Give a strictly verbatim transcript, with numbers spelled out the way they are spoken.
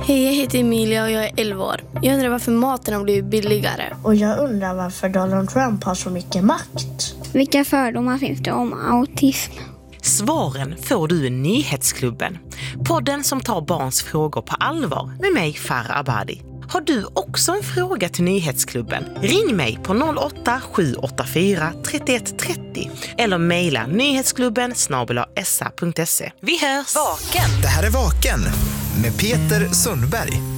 Hej, jag heter Emilia och jag är elva år. Jag undrar varför maten har blivit billigare. Och jag undrar varför Donald Trump har så mycket makt. Vilka fördomar finns det om autism? Svaren får du i Nyhetsklubben. Podden som tar barns frågor på allvar med mig, Farah Abadi. Har du också en fråga till Nyhetsklubben? Ring mig på noll åtta sju åtta fyra tre ett tre noll eller mejla nyhetsklubben snabel-a s a punkt se. Vi hörs! Vaken. Det här är Vaken med Peter Sundberg.